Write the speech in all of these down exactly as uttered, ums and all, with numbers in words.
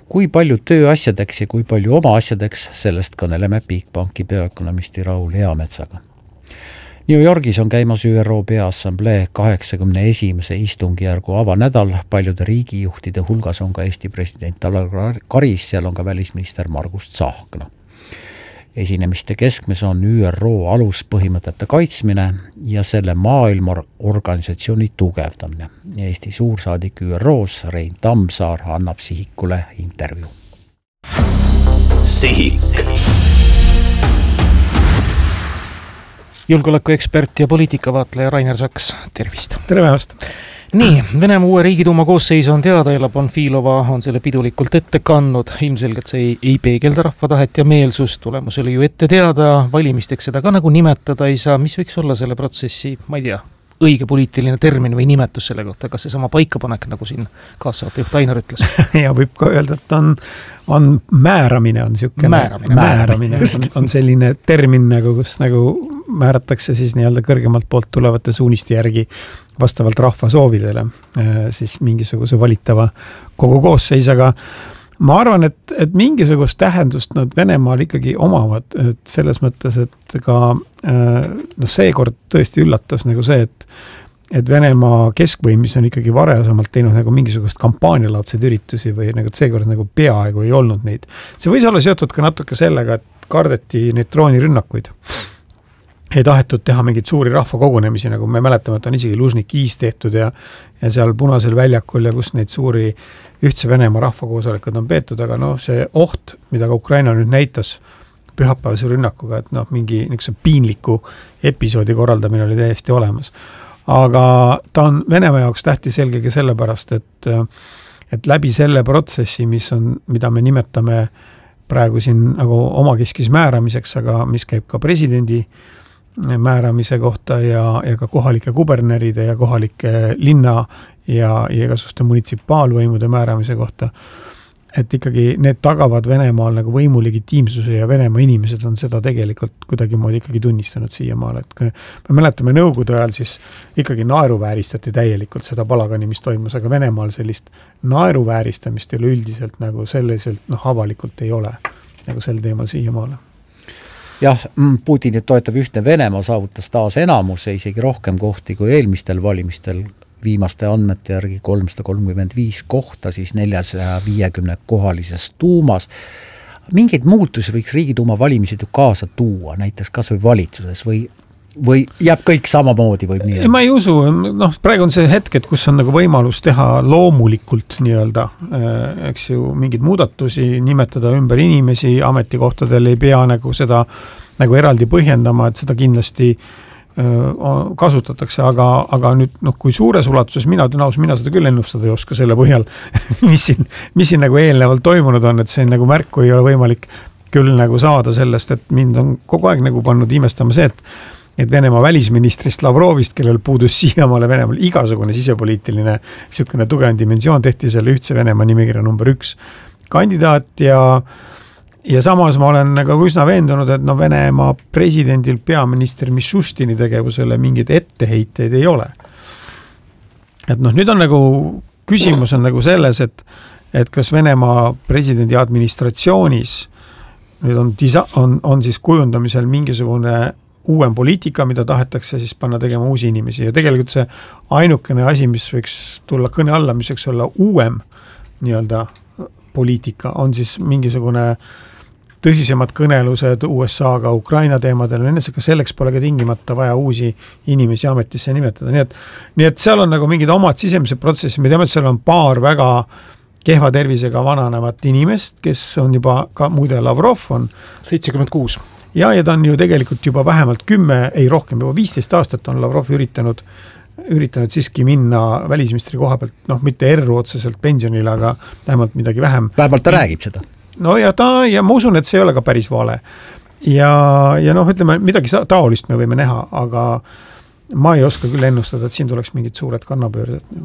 kui palju tööasjadeks ja kui palju oma asjadeks, sellest kõneleme Bigbanki peaökonomisti Raul Eametsaga. New Yorgis on käimas Ü R O Peaassamblee kaheksakümne esimese istungjärgu avanädal. Paljude riigijuhtide hulgas on ka Eesti president Alar Karis, seal on ka välisminister Margus Tsahkna. Esinemiste keskmes on Ü R O aluspõhimõtete kaitsmine ja selle maailma organisatsiooni tugevdamine. Eesti suursaadik Ü R O's Rein Tammsaar annab Sihikule intervjuu. Sihik. Julgeolekuekspert ja poliitikavaatleja Rainer Saks, tervist. Tere päevast. Nii, Venemaa uue riigiduuma koosseis on teada, Ella Bonfilova on selle pidulikult ette kannud. Ilmselgelt see ei, ei peegelda rahva tahet ja meelsust. Tulemus oli ju ette teada, valimisteks seda ka nagu nimetada ei saa. Mis võiks olla selle protsessi, ma ei tea, õige poliitiline termin või nimetus selle kohta, kas see sama paikapanek, nagu siin kaassaatejuht Ainar ütles? Ja võib ka öelda, et on, on määramine on siukene, määramine, määramine on, on selline termin, nagu, kus nagu määratakse siis nii-öelda kõrgemalt poolt tulevate suuniste järgi vastavalt rahva soovidele siis mingisuguse valitava kogu koosseis, aga ma arvan, et, et mingisugust tähendust nad Venemaal ikkagi omavad, et selles mõttes, et ka no seekord tõesti üllatas nagu see, et, et Venemaa keskvõim, mis on ikkagi varasemalt teinud nagu mingisugust kampaanialaadseid üritusi või nagu seekord nagu peaaegu ei olnud neid. See võis olla seotud ka natuke sellega, et kardeti neid droonirünnakuid. Ei tahetud teha mingeid suuri rahvakogunemisi, nagu me mäletame, et on isegi Lužnikis tehtud ja, ja seal Punasel väljakul ja kus neid suuri ühtse Venemaa rahvakoosolekud on peetud, aga noh, see oht, mida ka Ukraina nüüd näitas pühapäevase rünnakuga, et noh, mingi niisuguse piinliku episoodi korraldamine oli täiesti olemas. Aga ta on Venemaa jaoks tähtis selgegi sellepärast, et, et läbi selle protsessi, mis on, mida me nimetame praegu siin nagu omakeskis määramiseks, aga mis käib ka presidendi määramise kohta ja, ja ka kohalike kuberneride ja kohalike linna ja, ja igasuguste munitsipaalvõimude määramise kohta, et ikkagi need tagavad Venemaal nagu võimu legitiimsuse ja Venemaa inimesed on seda tegelikult kuidagi moodi ikkagi tunnistanud siiamaale, et kui me mäletame Nõukogude ajal, siis ikkagi naeruvääristati täielikult seda palagani, mis toimus, aga Venemaal sellist naeruvääristamist üleüldiselt nagu selliselt noh, avalikult ei ole nagu sel teemal siiamaale. Jah, Putinit toetav ühtne Venemaa saavutas taas enamuse, isegi rohkem kohti kui eelmistel valimistel, viimaste andmete järgi kolmsada kolmkümmend viis kohta, siis neljasada viiekümne kohalises tuumas. Mingeid muutusi võiks riigiduuma valimised ju kaasa tuua, näiteks kas või valitsuses või, või jääb kõik samamoodi või nii? Ma ei usu, noh, praegu on see hetk, et kus on nagu võimalus teha loomulikult nii-öelda, eks ju, mingid muudatusi, nimetada ümber inimesi, ametikohtadel ei pea nagu seda nagu eraldi põhjendama, et seda kindlasti kasutatakse, aga, aga nüüd, noh, kui suures ulatuses mina tõnaus, mina seda küll ennustada ei oska selle põhjal, mis siin, mis siin nagu eelnevalt toimunud on, et see nagu märku ei ole võimalik küll nagu saada sellest, et mind on kogu aeg nagu pannud imestama see, et et Venemaa välisministrist Lavrovist, kellel puudus siiamaale Venemaal igasugune sisepoliitiline niisugune tugev dimensioon, tehti selle ühtse Venemaa nimekirja number üks kandidaat ja Ja samas ma olen nagu üsna veendunud, et no Venemaa presidendil peaminister Mišustini tegevusele mingeid etteheiteid ei ole. Et noh, nüüd on nagu, küsimus on nagu selles, et, et kas Venemaa presidendi administratsioonis nüüd on, on, on siis kujundamisel mingisugune uuem poliitika, mida tahetakse siis panna tegema uusi inimesi ja tegelikult see ainukene asi, mis võiks tulla kõne alla, mis võiks olla uuem nii-öelda poliitika, on siis mingisugune tõsisemad kõnelused U S A-ga Ukraina teemadel, ka selleks pole ka tingimata vaja uusi inimesi ametisse nimetada. Nii et, nii et seal on nagu mingid omad sisemised protsessid, me teame, et seal on paar väga kehva tervisega vananevat inimest, kes on juba, ka muide Lavrov on seitsekümmend kuus. Ja, ja ta on ju tegelikult juba vähemalt kümme, ei rohkem, juba viisteist aastat on Lavrov üritanud, üritanud siiski minna välisministri koha pealt, noh, mitte erru otseselt pensionile, aga vähemalt midagi vähem. Vähemalt ta räägib seda. No ja ta, ja ma usun, et see ei ole ka päris vale. Ja, ja noh, ütleme, midagi taolist me võime näha, aga ma ei oska küll ennustada, et siin tuleks mingid suured kannapöörded.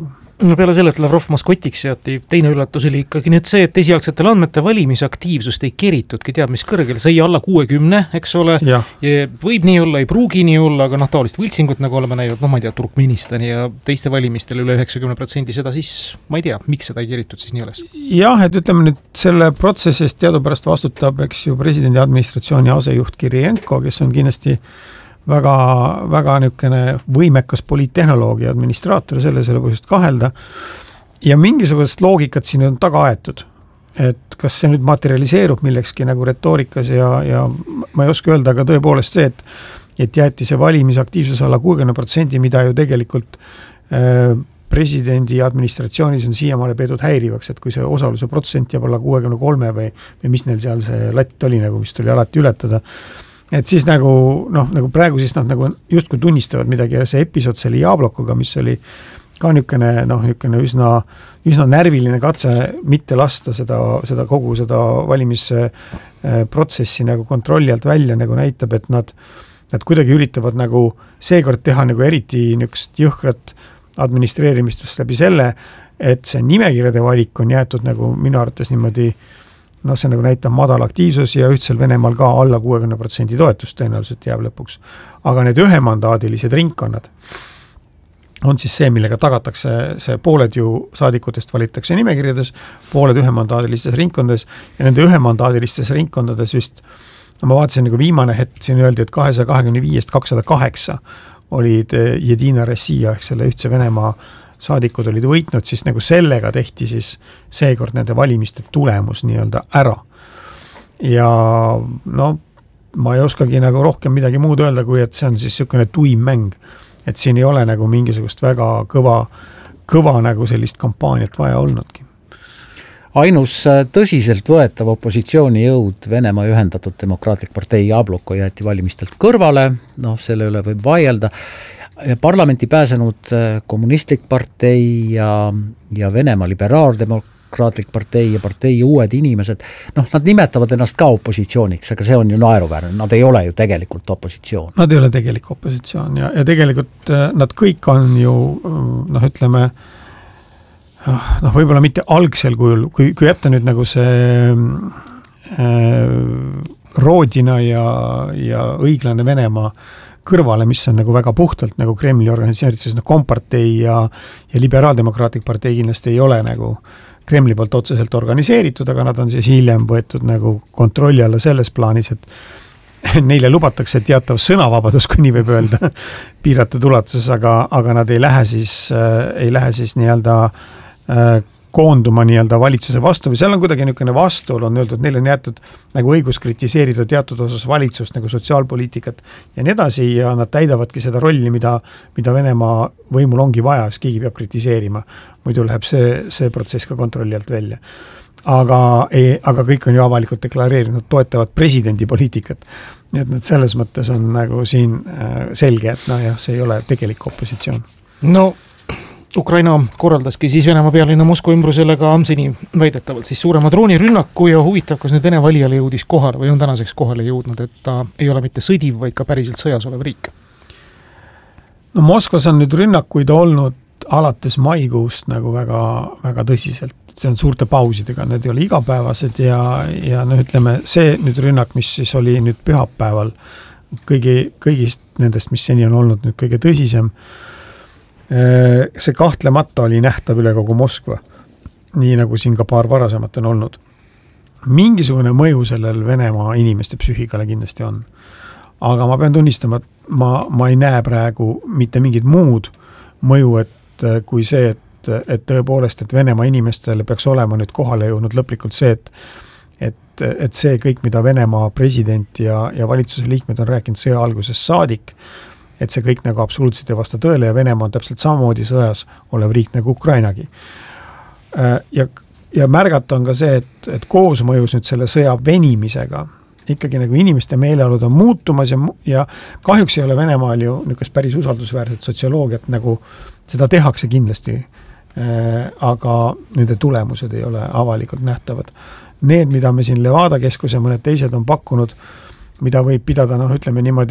No peale selle, et Lavrov maskotiks seati, teine üllatus oli ikkagi nüüd see, et esialgsetel andmete valimise aktiivsust ei keritudki teab mis kõrgel, sai alla kuuekümne, eks ole, ja. Ja võib nii olla, ei pruugi nii olla, aga noh, taolist võltsingut nagu oleme näinud, no ma ei tea, Turkmenistani ja teiste valimistel üle üheksakümne protsendi seda siis, ma ei tea, miks seda ei keritud siis nii üles? Jah, et ütleme nüüd selle protsessist teadupärast vastutab, eks ju, presidendi administratsiooni asejuht Kirienko, kes on kindlasti väga, väga niisugune võimekas poliittehnoloogia administraator, selle selle põhjust kahelda. Ja mingisugust loogikat siin on taga aetud, et kas see nüüd materialiseerub millekski nagu retoorikas ja, ja ma ei oska öelda, aga tõepoolest see, et, et jäeti see valimisaktiivsus alla kuuekümne protsendi, mida ju tegelikult äh, presidendi administratsioonis on siiamaale peetud häirivaks, et kui see osaluse protsent jääb alla kuuekümne kolme või, või mis neil seal see latt oli, nagu mis tuli alati ületada, et siis nagu, noh, nagu praegu siis nad nagu justkui tunnistavad midagi ja see episood selle Jablokoga, mis oli ka niisugune, noh, niisugune üsna, üsna närviline katse mitte lasta seda, seda kogu seda valimisprotsessi nagu kontrolli alt välja nagu näitab, et nad, nad kuidagi üritavad nagu seekord teha nagu eriti niisugust jõhkrat administreerimistust läbi selle, et see nimekirjade valik on jäetud nagu minu arvates niimoodi noh, see nagu näitab madal aktiivsus ja ühtsel Venemaal ka alla kuuekümne protsendi toetust tõenäoliselt jääb lõpuks. Aga need ühemandaadilised ringkonnad on siis see, millega tagatakse see pooled ju saadikutest valitakse nimekirjades, pooled ühemandaadilistes ringkondades ja nende ühemandaadilistes ringkondades vist, no ma vaatasin nagu viimane hetk, siin öeldi, et kahesaja kahekümne viiest kakssada kaheksa olid Jedina Rossija ehk selle ühtse Venemaa saadikud olid võitnud, siis nagu sellega tehti siis seekord nende valimiste tulemus nii-öelda ära. Ja no ma ei oskagi nagu rohkem midagi muud öelda, kui et see on siis niisugune tuim mäng, et siin ei ole nagu mingisugust väga kõva, kõva nagu sellist kampaaniat vaja olnudki. Ainus tõsiselt võetav opositsiooni jõud Venemaa ühendatud demokraatlik partei Jabloko jäeti valimistelt kõrvale, noh selle üle võib vaielda. Parlamenti pääsenud kommunistlik partei ja, ja Venemaa liberaaldemokraatlik partei ja partei uued inimesed, noh, nad nimetavad ennast ka opositsiooniks, aga see on ju naeruväärne, nad ei ole ju tegelikult opositsioon. Nad ei ole tegelik opositsioon ja, ja tegelikult nad kõik on ju, noh, ütleme, noh, võib-olla mitte algsel kujul, kui, kui jätta nüüd nagu see äh, Roodina ja, ja õiglane Venemaa kõrvale, mis on nagu väga puhtalt nagu Kremli organiseeritud, siis no kompartei ja, ja liberaaldemokraatlik partei kindlasti ei ole nagu Kremli poolt otseselt organiseeritud, aga nad on siis hiljem võetud nagu kontrolli alla selles plaanis, et neile lubatakse teatav sõnavabadus, kui nii võib öelda, piiratud ulatuses, aga, aga nad ei lähe siis, äh, ei lähe siis nii-öelda äh, koonduma nii-öelda valitsuse vastu või seal on kuidagi niisugune vastuol, on öeldud, neil on jäetud nagu õigus kritiseerida teatud osas valitsust nagu sotsiaalpoliitikat ja nii edasi ja nad täidavadki seda rolli, mida, mida Venemaa võimul ongi vaja, siis keegi peab kritiseerima. Muidu läheb see, see protsess ka kontrolli alt välja. Aga, ei, aga kõik on ju avalikult deklareerinud, toetavad presidendi poliitikat. Nii et need selles mõttes on nagu siin selge, et no jah, see ei ole tegelik opositsioon. No Ukraina korraldaski siis Venemaa pealinna Moskva ümbrusele ka seni väidetavalt siis suurema droonirünnaku ja huvitav, kas nüüd Vene valijale jõudis kohale või on tänaseks kohale jõudnud, et ta ei ole mitte sõdiv, vaid ka päriselt sõjas olev riik? No Moskvas on nüüd rünnakuid olnud alates maikuust nagu väga, väga tõsiselt. See on suurte pausidega, need ei ole igapäevased ja, ja no ütleme, see nüüd rünnak, mis siis oli nüüd pühapäeval kõigi, kõigist nendest, mis seni on olnud nüüd kõige tõsisem, see kahtlemata oli nähtav üle kogu Moskva, nii nagu siin ka paar varasemat on olnud. Mingisugune mõju sellel Venemaa inimeste psüühikale kindlasti on. Aga ma pean tunnistama, et ma, ma ei näe praegu mitte mingit muud mõju, et kui see, et, et tõepoolest, et Venemaa inimestele peaks olema nüüd kohale jõudnud lõplikult see, et, et, et see kõik, mida Venemaa president ja, ja valitsuse liikmed on rääkinud sõja alguses saadik, et see kõik nagu absoluutselt ei vasta tõele ja Venemaa on täpselt samamoodi sõjas olev riik nagu Ukrainagi. Ja, ja märgata on ka see, et, et koosmõjus nüüd selle sõja venimisega ikkagi nagu inimeste meeleolud on muutumas ja, ja kahjuks ei ole Venemaal ju niisugust päris usaldusväärset sotsioloogiat, nagu seda tehakse kindlasti, aga nende tulemused ei ole avalikult nähtavad. Need, mida me siin Levada keskus ja mõned teised on pakkunud, mida võib pidada, noh, ütleme niimoodi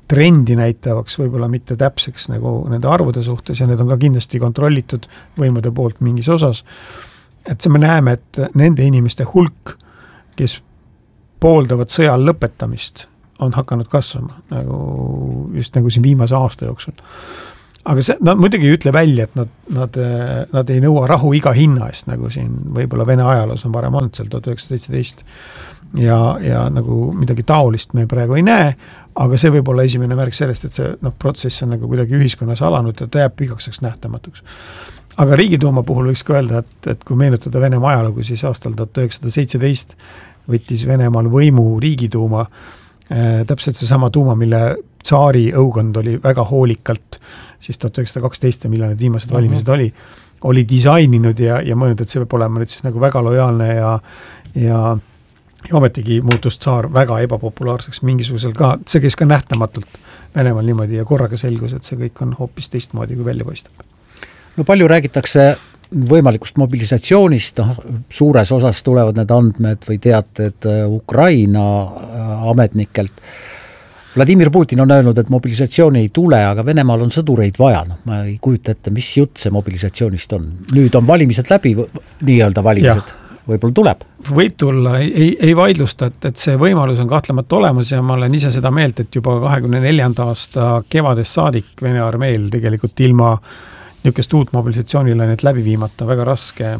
trendi näitavaks, võib-olla mitte täpseks nagu nende arvude suhtes ja need on ka kindlasti kontrollitud võimude poolt mingis osas. Et see me näeme, et nende inimeste hulk, kes pooldavad sõja lõpetamist, on hakanud kasvama nagu, just nagu siin viimase aasta jooksul. Aga see, nad muidugi ei ütle välja, et nad, nad, nad ei nõua rahu iga hinna eest, nagu siin võib-olla Vene ajaloos on varem olnud seal tuhat üheksasada seitseteist ja, ja nagu midagi taolist me praegu ei näe, aga see võib olla esimene märk sellest, et see no, protsess on nagu kuidagi ühiskonnas alanud ja ta jääb igakseks nähtamatuks. Aga Riigiduuma puhul võiks ka öelda, et, et kui meenutada Venemaa ajalugu, siis aastal tuhat üheksasada seitseteist võttis Venemaal võimu Riigiduuma, äh, täpselt see sama tuuma, mille tsaari õukond oli väga hoolikalt siis tuhat üheksasada kaksteist, mille need viimased uh-huh. valimised oli, oli disaininud ja, ja mõelnud, et see peab olema nüüd siis nagu väga lojaalne ja, ja, ja ometigi muutus tsaar väga ebapopulaarseks mingisugusel ka, see käis ka nähtamatult Venemaal niimoodi ja korraga selgus, et see kõik on hoopis teistmoodi, kui välja paistab. No palju räägitakse võimalikust mobilisatsioonist, noh, suures osas tulevad need andmed või teated Ukraina ametnikelt. Vladimir Putin on öelnud, et mobilisatsiooni ei tule, aga Venemaal on sõdureid vaja. No, ma ei kujuta ette, mis jutt see mobilisatsioonist on. Nüüd on valimised läbi, nii-öelda valimised. Ja. Võib-olla tuleb. Võib tulla, ei, ei, ei vaidlusta, et, et see võimalus on kahtlemata olemas ja ma olen ise seda meelt, et juba kahekümne neljanda aasta kevadest saadik Vene armeel tegelikult ilma niisugust uut mobilisatsioonile need läbi viimata väga raske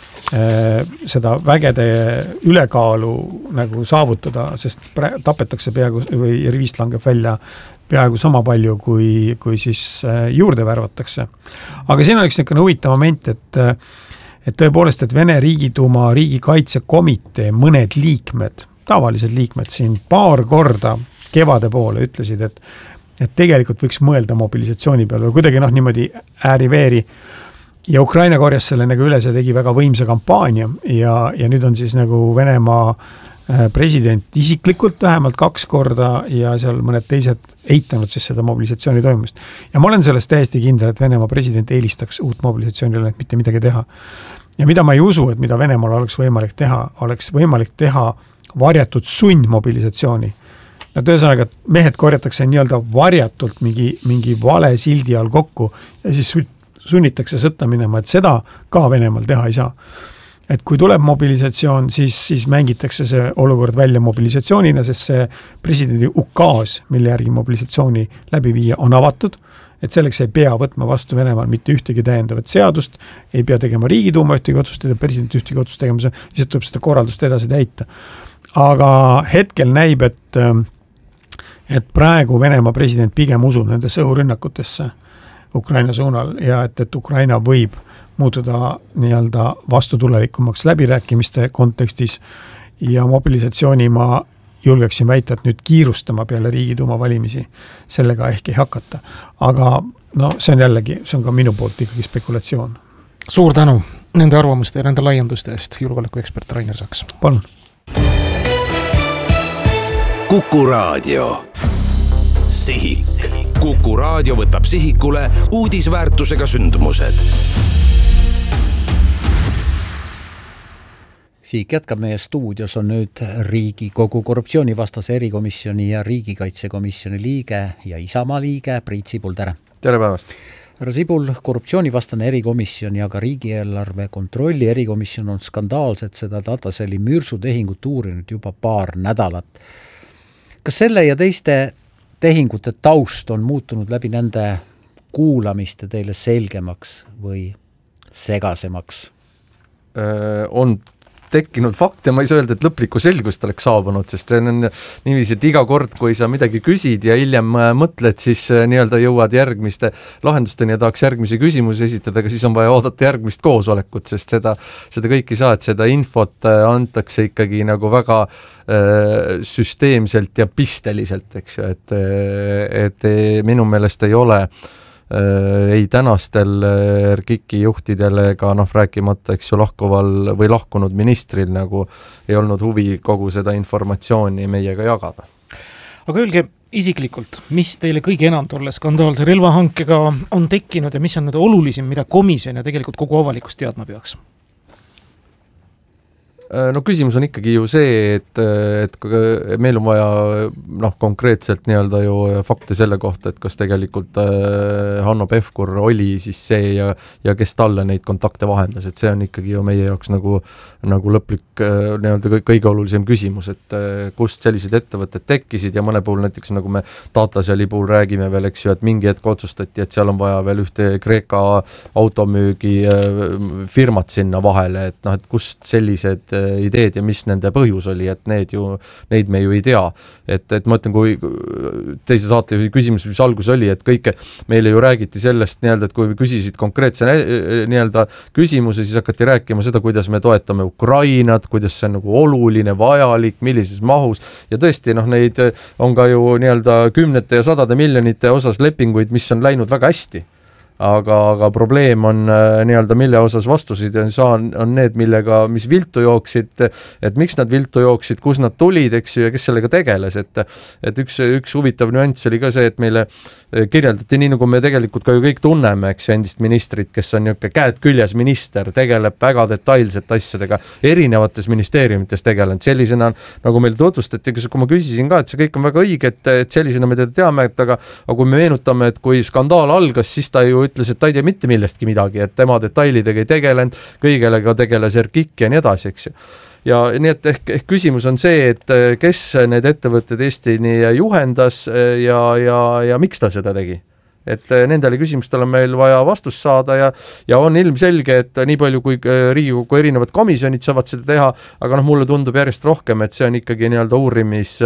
seda vägede ülekaalu nagu saavutada, sest tapetakse peaaegu või rivist langeb välja peaaegu sama palju, kui, kui siis juurde värvatakse. Aga siin oleks niisugune huvitav moment, et, et tõepoolest, et Vene Riigiduuma riigikaitsekomitee mõned liikmed, tavalised liikmed siin paar korda kevade poole ütlesid, et, et tegelikult võiks mõelda mobilisatsiooni peale või kuidagi noh niimoodi ääri-veeri. Ja Ukraina korjas selle nagu üles ja tegi väga võimsa kampaania ja, ja nüüd on siis nagu Venemaa president isiklikult vähemalt kaks korda ja seal mõned teised eitanud siis seda mobilisatsiooni toimumist. Ja ma olen sellest täiesti kindel, et Venemaa president eelistaks uut mobilisatsioonile, et mitte midagi teha. Ja mida ma ei usu, et mida Venemaal oleks võimalik teha, oleks võimalik teha varjatud sundmobilisatsiooni. Ja tõesõnaga, et mehed korjatakse nii-öelda varjatult mingi, mingi vale sildi all kokku ja siis sunnitakse sõtta minema, et seda ka Venemaal teha ei saa. Et kui tuleb mobilisatsioon, siis, siis mängitakse see olukord välja mobilisatsioonina, sest see presidendi ukaas, mille järgi mobilisatsiooni läbi viia, on avatud, et selleks ei pea võtma vastu Venemaal mitte ühtegi täiendavat seadust, ei pea tegema Riigiduuma ühtegi otsust, president ühtegi otsust tegema, siis tuleb seda korraldust edasi täita. Aga hetkel näib, et, et praegu Venemaa president pigem usub nendesse õhurünnakutesse Ukraina suunal ja et, et Ukraina võib muutuda nii-öelda vastutulevikumaks läbirääkimiste kontekstis ja mobilisatsiooni ma julgeksin väita, et nüüd kiirustama peale Riigiduuma valimisi sellega ehk ei hakata. Aga no see on jällegi, see on ka minu poolt ikkagi spekulatsioon. Suur tänu nende arvamuste ja nende laienduste eest, julgeolekuekspert Rainer Saks. Palun. Kuku Raadio. Sihik. Kuku Raadio võtab sihikule uudisväärtusega sündmused. Sihik jätkab, meie stuudios on nüüd Riigikogu korruptsioonivastase erikomisjoni ja riigikaitsekomisjoni liige ja Isamaa liige Priit Sibul, tere! Tere päevast! Härra Sibul, korruptsioonivastane erikomisjon ja ka riigieelarve kontrolli erikomisjon on skandaalset seda Dataseli müürsutehingut uurinud juba paar nädalat. Kas selle ja teiste tehingute taust on muutunud läbi nende kuulamiste teile selgemaks või segasemaks? Öö, on tekkinud fakte, ma ei saa öelda, et lõplikku selgust oleks saabunud, sest see on niiviisi, et iga kord, kui sa midagi küsid ja hiljem mõtled, siis nii-öelda jõuad järgmiste lahendusteni ja tahaks järgmisi küsimusi esitada, aga siis on vaja oodata järgmist koosolekut, sest seda, seda kõik ei saa, et seda infot antakse ikkagi nagu väga äh, süsteemselt ja pisteliselt, eks ju, et, et minu meelest ei ole ei tänastel R K I K-i juhtidele ega noh, rääkimata, eks ju, lahkuval või lahkunud ministril nagu ei olnud huvi kogu seda informatsiooni meiega jagada. Aga öelge isiklikult, mis teile kõige enam tolle skandaalse relvahankega on tekkinud ja mis on nüüd olulisim, mida komisjon ja tegelikult kogu avalikust teadma peaks? No küsimus on ikkagi ju see, et, et meil on vaja noh, konkreetselt nii-öelda ju fakte selle kohta, et kas tegelikult Hanno Pevkur oli siis see ja, ja kes talle neid kontakte vahendas, et see on ikkagi ju meie jaoks nagu, nagu lõplik nii-öelda kõige olulisem küsimus, et kust sellised ettevõtted tekkisid ja mõne puhul näiteks nagu me Dataseli puhul räägime veel, eks ju, et mingi hetk otsustati, et seal on vaja veel ühte Kreeka automüügi firmat sinna vahele, et noh, et kust sellised ideed ja mis nende põhjus oli, et need ju, neid me ju ei tea. Et, et ma ütlen, kui teise saate küsimus, mis algus oli, et kõike meile ju räägiti sellest nii-öelda, et kui küsisid konkreetse nii-öelda küsimuse, siis hakati rääkima seda, kuidas me toetame Ukrainat, kuidas see on nagu oluline, vajalik, millises mahus ja tõesti, noh, neid on ka ju nii-öelda kümnete ja sadade miljonite osas lepinguid, mis on läinud väga hästi. Aga, aga probleem on nii-öelda, mille osas vastusid on, saan, on need, millega, mis viltu jooksid, et miks nad viltu jooksid, kus nad tulid, eks ju, ja kes sellega tegeles, et, et üks, üks huvitav nüanss oli ka see, et meile kirjeldati nii, nagu me tegelikult ka ju kõik tunneme, eks endist ministrit, kes on niisugune käed küljes minister, tegeleb väga detailsete asjadega, erinevates ministeeriumites tegelenud, sellisena, nagu meil tutvustati, kui ma küsisin ka, et see kõik on väga õige, et, et sellisena me teda teame, et aga, aga kui me meenutame, et kui skandaal algas, siis ta ju ütles, et ta ei tea mitte millestki midagi, et tema detailidega ei tegelenud, kõigelega tegeles Erkik ja nii edasi, eks ju. Ja nii, et ehk, ehk küsimus on see, et kes need ettevõtted Eestini juhendas ja, ja, ja miks ta seda tegi. Et nendele küsimustele on meil vaja vastust saada ja, ja on ilmselge, et nii palju kui Riigikogu erinevad komisjonid saavad seda teha, aga noh, mulle tundub järjest rohkem, et see on ikkagi nii-öelda uurimis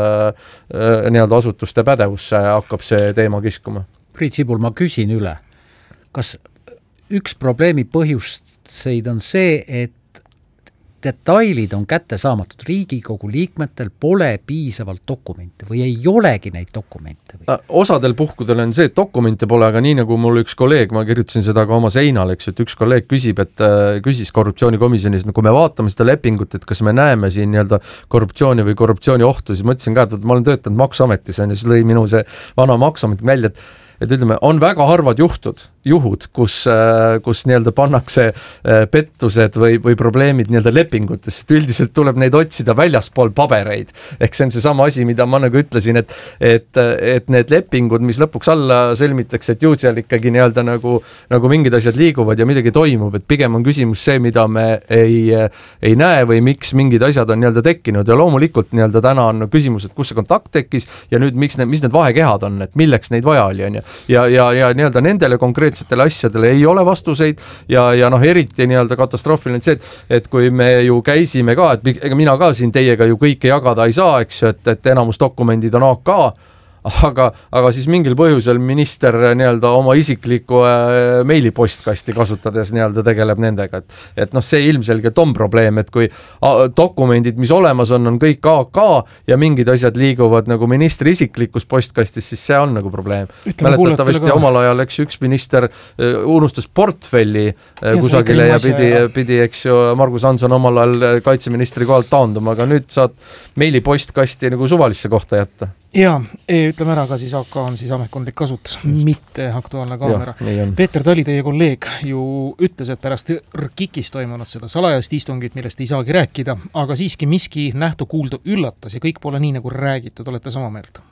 nii-öelda asutuste pädevusse hakkab see teema kiskuma. Priit Sibul, ma küsin üle. Kas üks probleemi põhjuseid on see, et detailid on kätte saamatud, Riigikogu liikmetel pole piisavalt dokumente või ei olegi neid dokumente? Või? Osadel puhkudel on see, et dokumente pole, aga nii nagu mul üks kolleeg, ma kirjutasin seda ka oma seinal, eks, et üks kolleeg küsib, et küsis korruptsioonikomisjonis, no kui me vaatame seda lepingut, et kas me näeme siin nii-öelda korruptsiooni või korruptsiooni ohtu, siis ma ütlesin ka, et ma olen töötanud Maksuametis ja siis lõi minu see vana Maksuamet välja, et et ütleme, on väga harvad juhtud, juhud, kus, kus nii-öelda pannakse pettused või, või probleemid nii-öelda lepingutes, sest üldiselt tuleb neid otsida väljaspool pabereid. Ehk see on see sama asi, mida ma nagu ütlesin, et, et, et need lepingud, mis lõpuks alla sõlmitakse, et ju seal ikkagi nii-öelda nagu, nagu mingid asjad liiguvad ja midagi toimub, et pigem on küsimus see, mida me ei, ei näe või miks mingid asjad on nii-öelda tekkinud ja loomulikult nii-öelda täna on küsimus, et kus see kontakt tekkis ja nüüd miks need, mis need vahekehad on, et milleks neid vaja oli, on ju. Ja, ja, ja nii-öelda nendele konkreetsetele asjadele ei ole vastuseid ja, ja noh, eriti nii-öelda katastroofiline see, et, et kui me ju käisime ka, et ega mina ka siin teiega ju kõike jagada ei saa, eks ju, et, et enamus dokumendid on A K, aga, aga siis mingil põhjusel minister nii-öelda oma isikliku äh, meilipostkasti kasutades nii-öelda tegeleb nendega, et, et noh, see ilmselgelt on probleem, et kui a, dokumendid, mis olemas on, on kõik A K ja mingid asjad liiguvad nagu ministri isiklikus postkastis, siis see on nagu probleem. Mäletatavasti omal ajal, eks üks minister äh, unustas portfelli äh, kusagile ja pidi, pidi, eks ju, Margus Hanson omal ajal kaitseministri kohalt taanduma, aga nüüd saad meilipostkasti nagu suvalisse kohta jätta. Ja, ütleme ära ka siis A K on siis ametkondlik kasutus, mitte aktuaalne kaamera. Ja, Peeter Tali, teie kolleeg, ju ütles, et pärast Rkikis toimunud seda salajast istungit, millest ei saagi rääkida, aga siiski miski nähtu kuuldu üllatas ja kõik pole nii nagu räägitud, olete sama meelt?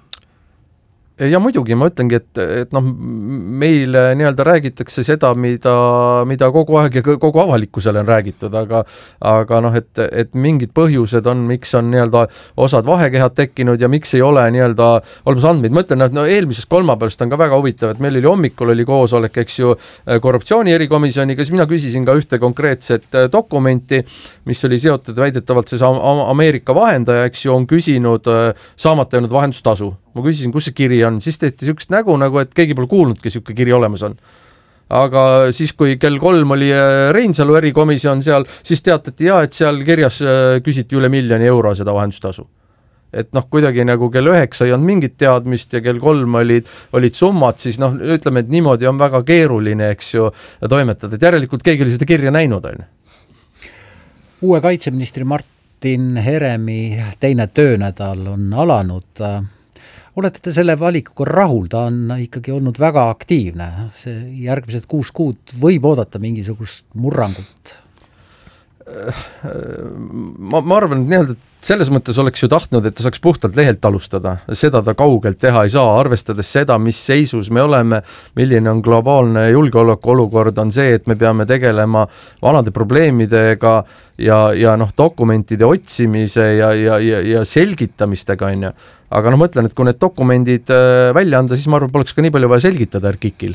Ja muidugi ma ütlengi, et, et noh, meil nii-öelda räägitakse seda, mida, mida kogu aeg ja kogu avalikkusele on räägitud, aga, aga noh, et, et mingid põhjused on, miks on nii-öelda osad vahekehad tekkinud ja miks ei ole nii-öelda olemas andmeid. Ma ütlen, et no, eelmisest kolmapäevast on ka väga huvitav, et meil oli hommikul oli koosolek, eks ju, korruptsiooni erikomisjoniga, siis mina küsisin ka ühte konkreetset dokumenti, mis oli seotud väidetavalt siis Ameerika vahendaja, eks ju, on küsinud saamata jäänud vahendustasu. Ma küsisin, kus see kiri on, siis tehti sihukest nägu, nagu et keegi pole kuulnudki, sihuke kiri olemas on. Aga siis, kui kell kolm oli Reinsalu erikomisjon seal, siis teatati ja, et seal kirjas küsiti üle miljoni euro seda vahendustasu. Et noh, kuidagi nagu kell üheksa ei olnud mingit teadmist ja kell kolm olid, olid summad, siis noh, ütleme, et niimoodi on väga keeruline, eks ju, toimetada, et järelikult keegi oli seda kirja näinud, on. Uue kaitseministri Martin Heremi teine töönädal on alanud. Olete te selle valikuga rahul, ta on ikkagi olnud väga aktiivne, see järgmised kuus kuud võib oodata mingisugust murrangut? ma, ma arvan, et nii-öelda selles mõttes oleks ju tahtnud, et ta saaks puhtalt lehelt alustada, seda ta kaugelt teha ei saa, arvestades seda, mis seisus me oleme, milline on globaalne julgeoleku olukord, on see, et me peame tegelema vanade probleemidega ja, ja noh, dokumentide otsimise ja, ja, ja, ja selgitamistega, on ju. Aga noh, mõtlen, et kui need dokumendid välja anda, siis ma arvan, poleks ka nii palju vaja selgitada R K I K-il.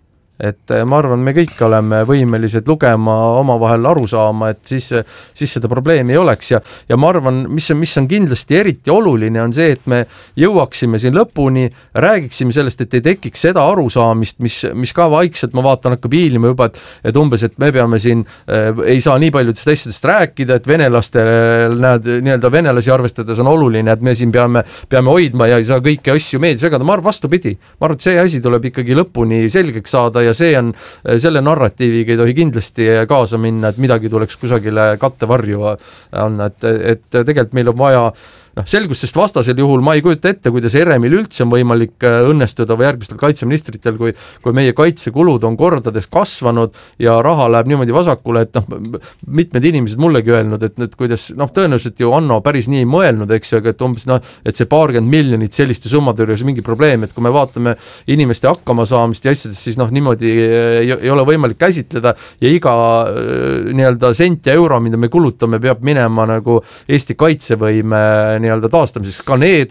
Et ma arvan, me kõik oleme võimelised lugema, omavahel aru saama, et siis, siis seda probleemi ei oleks ja, ja ma arvan, mis on, mis on kindlasti eriti oluline, on see, et me jõuaksime siin lõpuni, räägiksime sellest, et ei tekiks seda arusaamist, mis, mis ka vaikselt, ma vaatan, hakkab hiilima juba, et, et umbes, et me peame siin, äh, ei saa nii paljudest asjadest rääkida, et venelastel, näed, nii-öelda venelasi arvestades on oluline, et me siin peame, peame hoidma ja ei saa kõiki asju meedia segada, ma arvan vastupidi, ma arvan, et see asi tuleb ikkagi lõpuni selgeks saada ja see on, selle narratiiviga ei tohi kindlasti kaasa minna, et midagi tuleks kusagile kattevarju on, et, et tegelikult meil on vaja noh, selgustest vastasel juhul ma ei kujuta ette, kuidas R M-il üldse on võimalik õnnestuda või järgmistel kaitseministritel, kui, kui meie kaitsekulud on kordades kasvanud ja raha läheb niimoodi vasakule, et noh, mitmed inimesed mullegi öelnud, et need kuidas, noh, tõenäoliselt ju Anno päris nii mõelnud, eks ju, et umbes noh, et see paarkümmend miljonit selliste summade juures mingi probleem, et kui me vaatame inimeste hakkama saamist ja asjadest, siis noh, niimoodi ei, ei ole võimalik käsitleda ja iga nii-öelda sent ja euro, mida me kulutame, peab minema nagu Eesti kaitsevõime nii-öelda taastamiseks, ka need,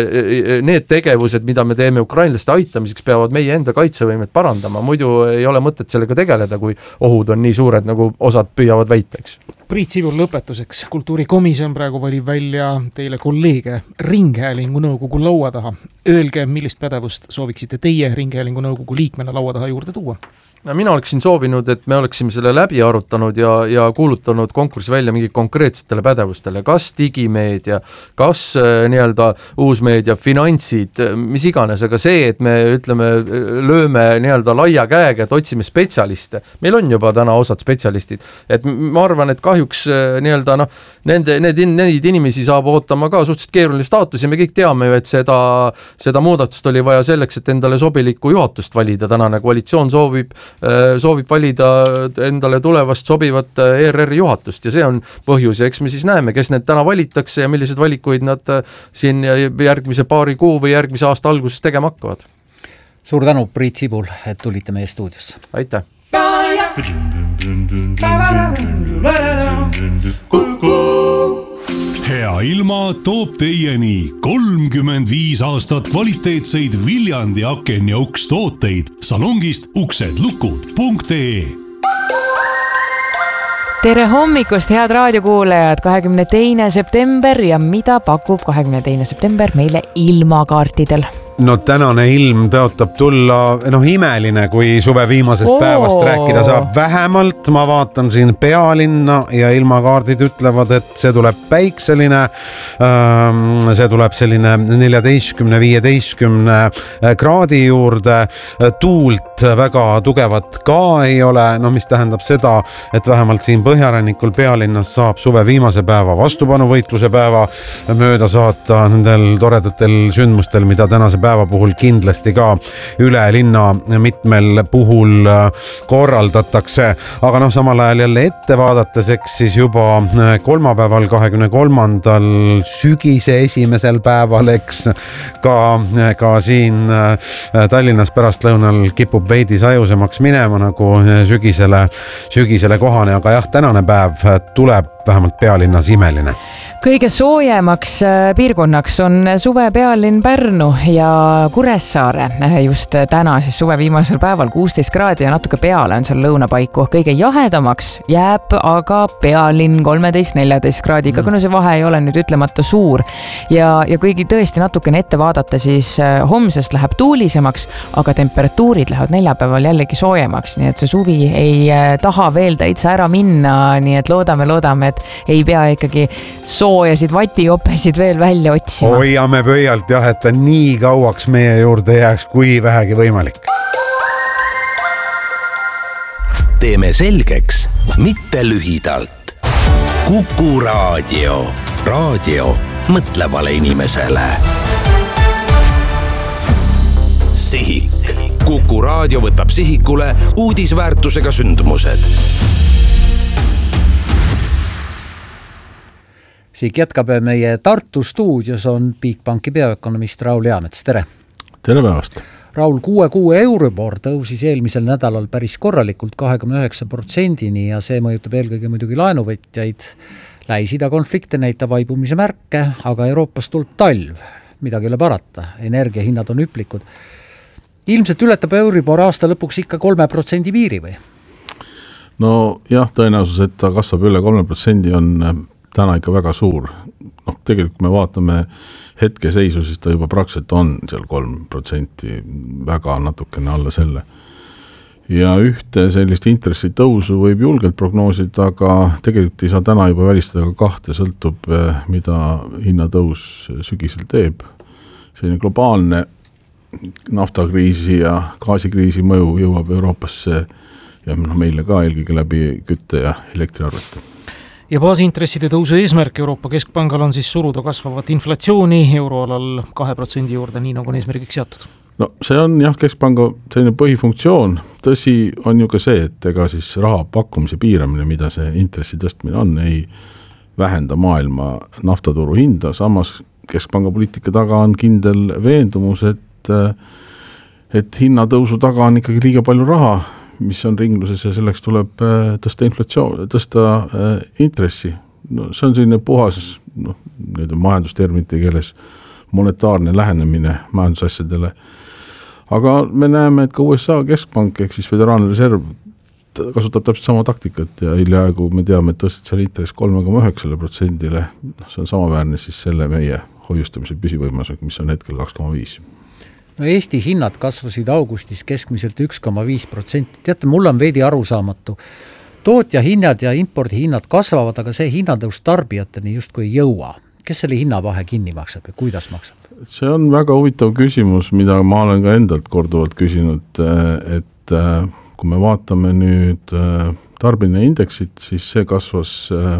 need tegevused, mida me teeme ukrainlaste aitamiseks, peavad meie enda kaitsevõimet parandama, muidu ei ole mõtet sellega tegeleda, kui ohud on nii suured, nagu osad püüavad väita, eks. Priit Sibul lõpetuseks. Kultuurikomisjon praegu valib välja teile kolleege Ringhäälingu nõukogu laua taha. Öelge, millist pädevust sooviksite teie Ringhäälingu nõukogu liikmena laua taha juurde tuua? Mina oleksin soovinud, et me oleksime selle läbi arutanud ja, ja kuulutanud konkursi välja mingi konkreetsetele pädevustele, kas digimeedia, kas äh, nii-öelda uusmeedia, finantsid, mis iganes, aga see, et me ütleme, lööme nii-öelda laia käega, et otsime spetsialiste, meil on juba täna osad spetsialistid, et ma arvan, et kahjuks äh, nii-öelda noh, nende, need, neid inimesi saab ootama ka suhteliselt keeruline staatus ja me kõik teame ju, et seda, seda muudatust oli vaja selleks, et endale sobilikku juhatust valida, tänane koalitsioon soovib soovib valida endale tulevast sobivat E R R juhatust ja see on põhjus ja eks me siis näeme, kes need täna valitakse ja millised valikuid nad siin järgmise paari kuu või järgmise aasta alguses tegema hakkavad. Suur tänu, Priit Sibul, et tulite meie stuudiosse. Aitäh! Hea ilma toob teieni kolmkümmend viis aastat kvaliteetseid Viljandi aken ja uks tooteid salongist uksedlukud punkt ee. Tere hommikust, head raadiokuulajad, kahekümne teine september ja mida pakub kahekümne teine september meile ilmakaartidel? No tänane ilm tõotab tulla, noh imeline, kui suve viimasest Oo. päevast rääkida saab. Vähemalt ma vaatan siin pealinna ja ilmakaardid ütlevad, et see tuleb päikseline, see tuleb selline neljateistkümne viieteistkümne kraadi juurde, tuult väga tugevat ka ei ole, no mis tähendab seda, et vähemalt siin põhjarannikul pealinnas saab suve viimase päeva vastupanuvõitluse päeva mööda saata nendel toredatel sündmustel, mida tänase päeva puhul kindlasti ka üle linna mitmel puhul korraldatakse, aga noh, samal ajal jälle ette vaadates, eks siis juba kolmapäeval kahekümne kolmandal sügise esimesel päeval, eks ka, ka siin Tallinnas pärastlõunal kipub veidi sajusemaks minema nagu sügisele, sügisele kohane, aga jah, tänane päev tuleb vähemalt pealinnas imeline. Kõige soojemaks piirkonnaks on suve pealinn Pärnu ja Kuressaare. Just täna siis suve viimasel päeval kuusteist kraadi ja natuke peale on seal lõunapaiku. Kõige jahedamaks jääb aga pealinn kolmteist neljateist kraadiga, kuna see vahe ei ole nüüd ütlemata suur. Ja, ja kõigi tõesti natukene ette vaadata, siis homsest läheb tuulisemaks, aga temperatuurid lähevad neljapäeval jällegi soojemaks, nii et see suvi ei taha veel täitsa ära minna, nii et loodame, loodame, et ei pea ikkagi soojasid vatiopesid veel välja otsima. Hoiame pöialt jah, et ta nii kauaks meie juurde jääks, kui vähegi võimalik. Teeme selgeks, mitte lühidalt. Kuku raadio. Raadio mõtlevale inimesele. Sihik. Kuku raadio võtab sihikule uudisväärtusega sündmused. Siik jätkab meie Tartu stuudios on Bigbanki peaökonomist Raul Eamets, tere! Tere päevast! Raul, kuue kuue Euribor tõusis eelmisel nädalal päris korralikult kahekümne üheksa protsendini ja see mõjutab eelkõige muidugi laenuvõtjaid. Lähis-Ida konflikte näitab vaibumise märke, aga Euroopas tuleb talv, midagi üle parata, energiahinnad on hüplikud. Ilmselt ületab Euribor aasta lõpuks ikka kolme protsendi piiri või? No jah, tõenäosus, et ta kasvab üle kolme protsendi on täna ikka väga suur. No, tegelikult me vaatame hetke seisu, siis ta juba praktiliselt on seal kolm protsenti, väga natukene alla selle. Ja ühte sellist intressitõusu võib julgelt prognoosida, aga tegelikult ei saa täna juba välistada ka kahte, sõltub, mida hinnatõus sügisel teeb. Selline globaalne naftakriisi ja gaasikriisi mõju jõuab Euroopasse ja meile ka eelkõige läbi kütte ja elektriarvete. Ja baasintresside tõusu eesmärk Euroopa Keskpangal on siis suruda kasvavat inflatsiooni euroalal kahe protsendi juurde, nii nagu on eesmärgiks seatud. No see on jah Keskpanga selline põhifunktsioon, tõsi on ju ka see, et ega siis raha pakkumise piiramine, mida see intressi tõstmine on, ei vähenda maailma naftaturu hinda, samas Keskpanga poliitika taga on kindel veendumus, et, et hinnatõusu taga on ikkagi liiga palju raha, mis on ringluses ja selleks tuleb tõsta inflatsioon, tõsta intressi. No, see on selline puhas no, majandusterminite keeles monetaarne lähenemine majandusasjadele. Aga me näeme, et ka U S A Keskpank ehk siis Föderaalne Reserv kasutab täpselt sama taktikat ja hiljaaegu me teame, et tõstad seal intress kolme koma üheksa protsendile. See on samaväärne siis selle meie hoiustamise püsivõimasega, mis on hetkel kaks koma viis. No Eesti hinnad kasvasid augustis keskmiselt üks koma viis protsenti. Teate, mul on veidi arusaamatu. Tootja hinnad ja impordi hinnad kasvavad, aga see hinnatõus tarbijateni justkui ei jõua. Kes selle hinnavahe kinni maksab ja kuidas maksab? See on väga huvitav küsimus, mida ma olen ka endalt korduvalt küsinud, et kui me vaatame nüüd tarbimine indeksit, siis see kasvas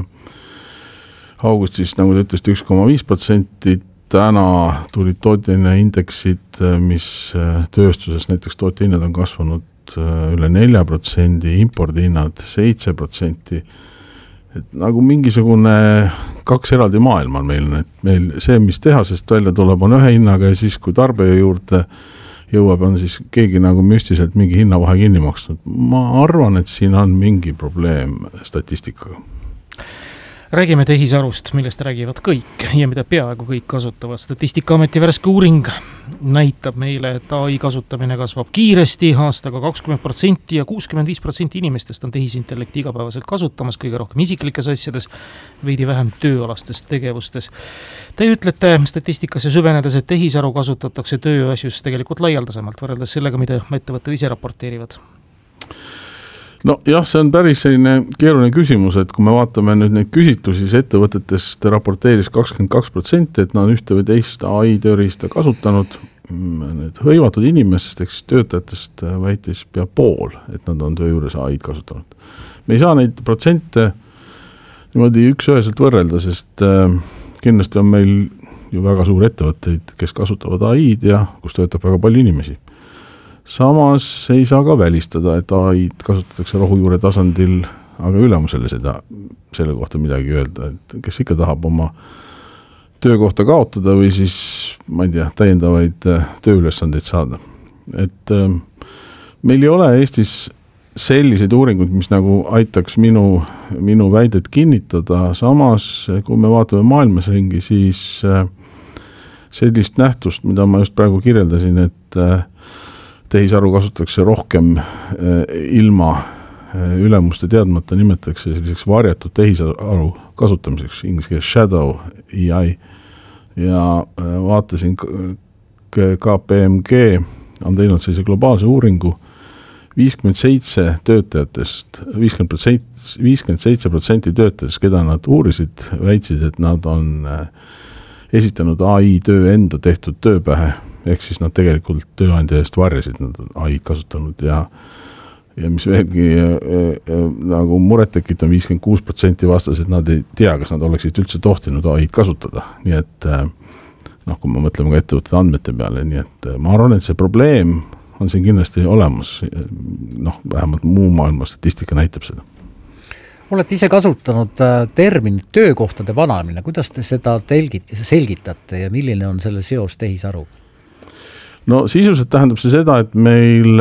augustis, nagu te ütlesite, üks koma viis protsenti. Täna tulid tootjana indeksid, mis tööstuses näiteks tootjahinnad on kasvanud üle nelja protsendi, impordihinnad seitse protsenti. Et nagu mingisugune kaks eraldi maailma on meil, et meil see, mis tehasest välja tuleb, on ühe hinnaga ja siis, kui tarbija juurde jõuab, on siis keegi nagu müstiliselt mingi hinnavahe kinni maksnud. Ma arvan, et siin on mingi probleem statistikaga. Räägime tehisarust, millest räägivad kõik ja mida peaaegu kõik kasutavad. Statistikaameti värske uuring näitab meile, et A I kasutamine kasvab kiiresti, aastaga kakskümmend protsenti ja kuuskümmend viis protsenti inimestest on tehisintellekti igapäevaselt kasutamas, kõige rohkem isiklikes asjades, veidi vähem tööalastes tegevustes. Te ütlete statistikasse süvenedes, et tehisaru kasutatakse tööasjus tegelikult laialdasemalt võrreldes sellega, mida ettevõtted ise raporteerivad. No jah, see on päris selline keeruline küsimus, et kui me vaatame nüüd neid küsitlusi, siis ettevõtetest raporteeris kakskümmend kaks protsenti, et nad on ühte või teist A I tööriista kasutanud. Need hõivatud inimestest, eks töötajatest väitis pea pool, et nad on töö juures A I-d kasutanud. Me ei saa neid protsente niimoodi üks-üheselt võrrelda, sest kindlasti on meil ju väga suur ettevõtteid, kes kasutavad A I-d ja kus töötab väga palju inimesi. Samas ei saa ka välistada, et A I-d kasutatakse rohujuure tasandil, aga ülemusele seda, selle kohta midagi öelda, et kes ikka tahab oma töökohta kaotada või siis, ma ei tea, täiendavaid tööülesandeid saada. Et meil ei ole Eestis selliseid uuringuid, mis nagu aitaks minu, minu väidet kinnitada. Samas, kui me vaatame maailmas ringi, siis sellist nähtust, mida ma just praegu kirjeldasin, et tehisaru kasutatakse rohkem ilma ülemuste teadmata, nimetatakse selliseks varjatud tehisaru kasutamiseks, inglise keeles shadow A I. Ja vaatasin K P M G on teinud sellise globaalse uuringu, viiskümmend seitse töötajatest, viiskümmend seitse protsenti töötajatest, keda nad uurisid, väitsid, et nad on esitanud A I töö enda tehtud tööpähe, ehk siis nad tegelikult tööandja eest varjasid, nad A I kasutanud ja, ja mis veelgi äh, nagu muret tekitab, viiskümmend kuus protsenti vastas, et nad ei tea, kas nad oleksid üldse tohtinud A I-d kasutada. Nii et äh, noh, kui me mõtleme ka ettevõtete andmete peale, nii et äh, ma arvan, et see probleem on siin kindlasti olemas, noh, vähemalt muu maailma statistika näitab seda. olete ise kasutanud terminit töökohtade vananemine, kuidas te seda telgit, selgitate ja milline on selle seos tehisaru? No sisuliselt tähendab see seda, et meil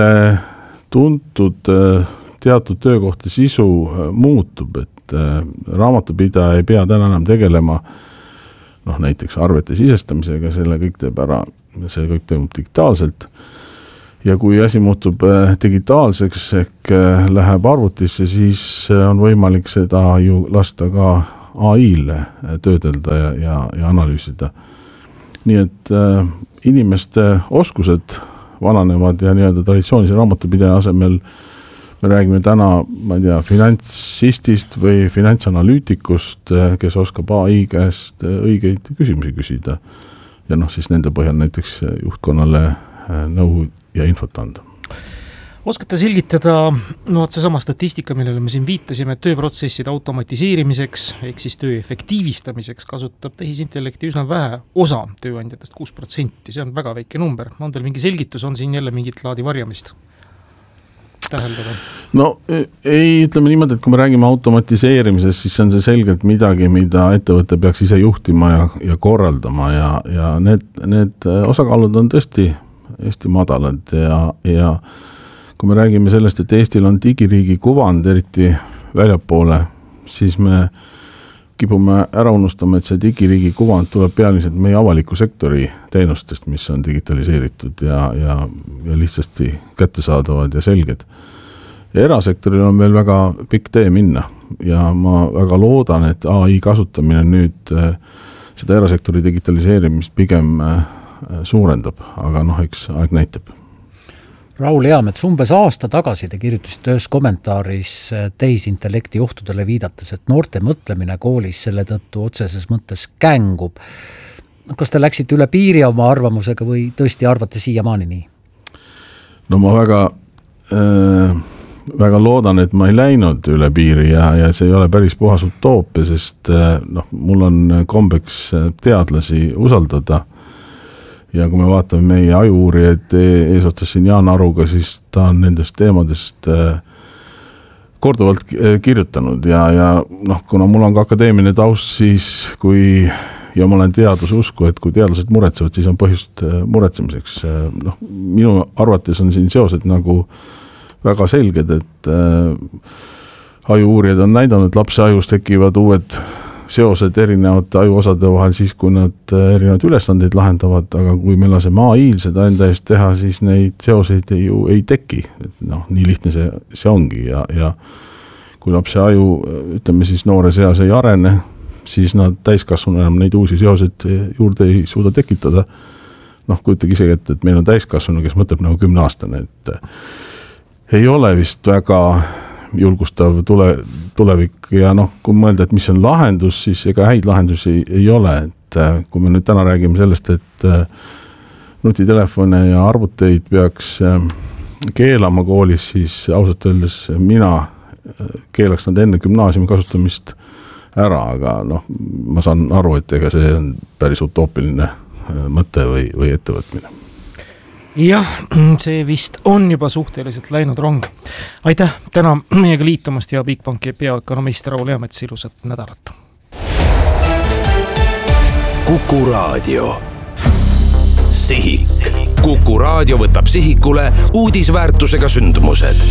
tuntud teatud töökohta sisu muutub, et raamatupidaja ei pea täna enam tegelema noh, näiteks arvete sisestamisega, selle kõik teeb ära, see kõik toimub digitaalselt. Ja kui asi muutub digitaalseks ehk läheb arvutisse, siis on võimalik seda ju lasta ka A I-le töödelda ja, ja, ja analüüsida. Nii et äh, inimeste oskused vananevad ja nii-öelda traditsioonilise raamatupidaja asemel me räägime täna, ma ei tea, finantsistist või finantsanalüütikust, kes oskab A I käest õigeid küsimusi küsida. Ja noh, siis nende põhjal näiteks juhtkonnale nõu ja infot anda. Oskate selgitada, no see sama statistika, millele me siin viitasime, tööprotsesside automatiseerimiseks, ehk siis töö efektiivistamiseks kasutab tehisintellekti üsna vähe osa tööandjatest, kuus protsenti, see on väga väike number. On teil mingi selgitus, on siin jälle mingit laadi varjamist täheldada? No ei, ütleme niimoodi, et kui me räägime automatiseerimisest, siis on see selgelt midagi, mida ettevõte peaks ise juhtima ja, ja korraldama ja, ja need, need osakaalud on tõesti Eesti madalad ja, ja kui me räägime sellest, et Eestil on digiriigi kuvand eriti väljapoole, siis me kipume ära unustama, et see digiriigi kuvand tuleb pealiselt meie avaliku sektori teenustest, mis on digitaliseeritud ja, ja, ja lihtsasti kättesaadavad ja selged. Ja erasektoril on veel väga pikk tee minna ja ma väga loodan, et A I kasutamine nüüd seda erasektori digitaliseerimist pigem suurendab, aga noh, eks aeg näitab. Raul Eamets, umbes aasta tagasi te kirjutasite ühes kommentaaris tehisintellekti juhtudele viidates, et noorte mõtlemine koolis selle tõttu otseses mõttes kängub. Kas te läksite üle piiri oma arvamusega või tõesti arvate siiamaani nii? No ma väga, äh, väga loodan, et ma ei läinud üle piiri ja, ja see ei ole päris puhas utoopia, sest äh, noh, mul on kombeks teadlasi usaldada. Ja kui me vaatame meie ajuuurijaid eesotsas siin Jaan Aruga, siis ta on nendest teemadest korduvalt kirjutanud ja, ja noh, kuna mul on ka akadeemiline taust, siis kui, ja ma olen teaduse usku, et kui teadlased muretsevad, siis on põhjust muretsemiseks. Noh, minu arvates on siin seosed nagu väga selged, et ajuuurijad on näidanud, et lapse ajus tekivad uued seosed erinevate ajuosade vahel siis, kui nad erinevad ülesandeid lahendavad, aga kui me laseme A I-l seda enda eest teha, siis neid seoseid ei, ju ei teki. Noh, nii lihtne see, see ongi ja, ja kui lapse aju, ütleme siis noore seas ei arene, siis nad täiskasvanu enam neid uusi seoseid juurde ei suuda tekitada. Noh, kujutage isegi, et, et meil on täiskasvanu, kes mõtleb nagu kümneaastane, et ei ole vist väga julgustav tule, tulevik ja noh, kui mõelda, et mis on lahendus, siis ega häid lahendusi ei, ei ole, et kui me nüüd täna räägime sellest, et nutitelefone ja arvuteid peaks keelama koolis, siis ausalt öeldes mina keelaks nad enne gümnaasiumi kasutamist ära, aga noh, ma saan aru, et ega see on päris utoopiline mõte või, või ettevõtmine. Jah, see vist on juba suhteliselt läinud rong. Aitäh täna meiega liitumast ja Bigbanki peaökonomist Raul Eamets, ilusat nädalat. Kuku Raadio. Sihik. Kuku Raadio võtab sihikule uudisväärtusega sündmused.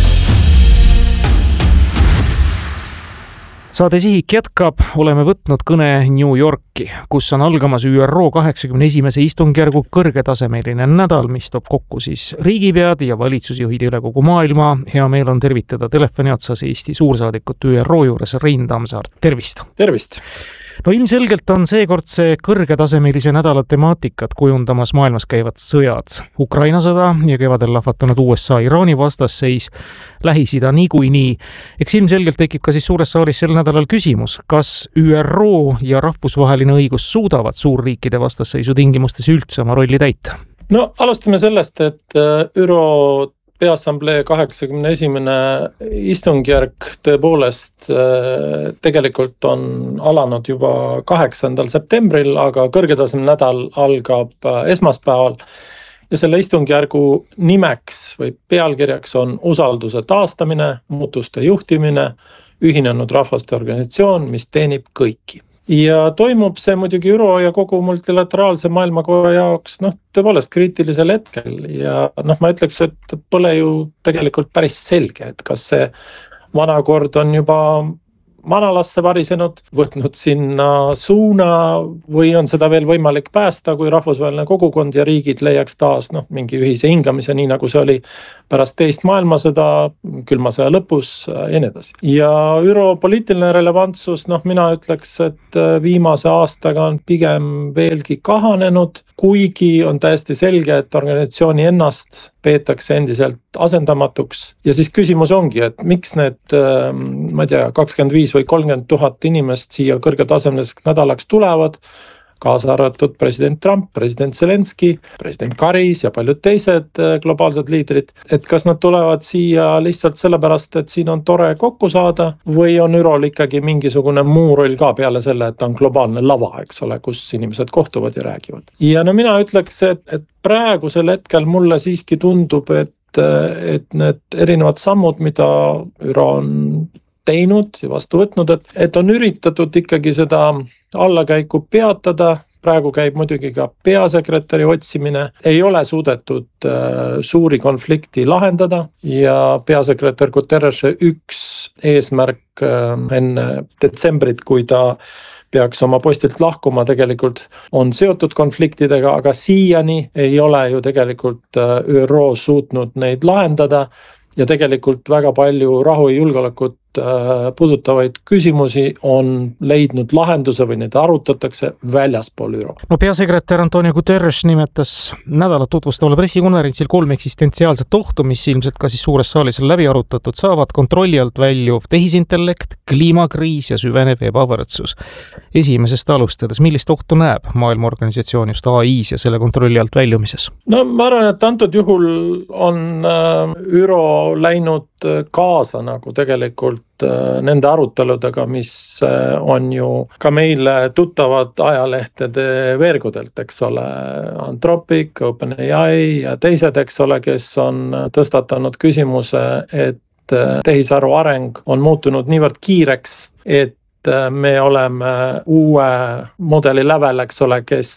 Saade Sihik jätkab, oleme võtnud kõne New Yorki, kus on algamas Ü R O kaheksakümne esimese istungjärgu kõrgetasemeline nädal, mis toob kokku siis riigipead ja valitsusjuhid üle kogu maailma. Hea meel on tervitada telefoni otsas Eesti suursaadikut Ü R O juures Rein Tammsaart. Tervist! Tervist! No ilmselgelt on seekord see kõrgetasemelise nädala temaatikat kujundamas maailmas käivad sõjad. Ukraina sõda ja kevadel lahvatanud U S A Iraani vastasseis, Lähis-Ida niikuinii. Eks ilmselgelt tekib ka siis suures saalis sel nädalal küsimus, kas Ü R O ja rahvusvaheline õigus suudavad suurriikide vastasseisu tingimustes üldse oma rolli täita? No alustame sellest, et ÜRO Peaassamblee kaheksakümne esimene istungjärk tõepoolest tegelikult on alanud juba kaheksandal septembril, aga kõrgetasemel nädal algab esmaspäeval ja selle istungjärgu nimeks või pealkirjaks on usalduse taastamine, muutuste juhtimine, ühinenud rahvaste organisatsioon, mis teenib kõiki. Ja toimub see muidugi ÜRO ja kogu multilateraalse maailmakorra jaoks noh, tõepoolest kriitilisel hetkel ja noh, ma ütleks, et pole ju tegelikult päris selge, et kas see vana kord on juba manalasse varisenud, võtnud sinna suuna või on seda veel võimalik päästa, kui rahvusvaheline kogukond ja riigid leiaks taas noh, mingi ühise hingamise, nii nagu see oli pärast teist maailmasõda, külma sõja lõpus ja nii edasi. Ja ÜRO poliitiline relevantsus, noh mina ütleks, et viimase aastaga on pigem veelgi kahanenud, kuigi on täiesti selge, et organisatsiooni ennast peetakse endiselt asendamatuks. Ja siis küsimus ongi, et miks need, ma ei tea, kakskümmend viis või kolmkümmend tuhat inimest siia kõrgetasemeliseks nädalaks tulevad, kaasa arvatud president Trump, president Zelenski, president Karis ja paljud teised globaalsed liidrid, et kas nad tulevad siia lihtsalt sellepärast, et siin on tore kokku saada või on ÜROl ikkagi mingisugune muu roll ka peale selle, et on globaalne lava, eks ole, kus inimesed kohtuvad ja räägivad. Ja no mina ütleks, et, et praegusel hetkel mulle siiski tundub, et, et need erinevad sammud, mida ÜRO on teinud ja vastu võtnud, et, et on üritatud ikkagi seda allakäiku peatada, praegu käib muidugi ka peasekretäri otsimine, ei ole suudetud äh, suuri konflikti lahendada ja peasekretär Guterres üks eesmärk äh, enne detsembrit, kui ta peaks oma postilt lahkuma, tegelikult on seotud konfliktidega, aga siiani ei ole ju tegelikult ÜRO suutnud neid lahendada ja tegelikult väga palju rahu ja julgeolekut puudutavaid küsimusi on leidnud lahenduse või neid arutatakse väljaspool ÜRO. No peasekretär Antonio Guterres nimetas nädalat tutvustavale pressikonverentsil kolm eksistentsiaalset ohtu, mis ilmselt ka siis suures saalis on läbi arutatud, saavad kontrolli alt väljuv tehisintellekt, kliimakriis ja süvenev ebavõrdsus. Esimesest alustades, millist ohtu näeb maailmaorganisatsioon just A I-s ja selle kontrolli alt väljumises? No ma arvan, et antud juhul on ÜRO läinud kaasa nagu tegelikult nende aruteludega, mis on ju ka meile tuttavad ajalehtede veergudelt, eks ole, Anthropic, OpenAI ja teised, eks ole, kes on tõstatanud küsimuse, et tehisaru areng on muutunud niivõrd kiireks, et me oleme uue mudeli lävel, eks ole, kes